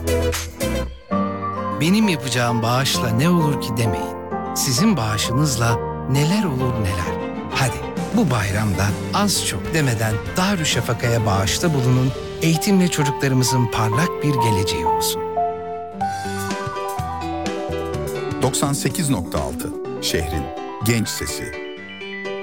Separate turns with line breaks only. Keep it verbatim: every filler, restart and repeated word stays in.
Benim yapacağım bağışla ne olur ki demeyin. Sizin bağışınızla neler olur neler. Hadi bu bayramda az çok demeden Darüşşafaka'ya bağışta bulunun. Eğitimle çocuklarımızın parlak bir geleceği olsun.
doksan sekiz nokta altı Şehrin genç sesi.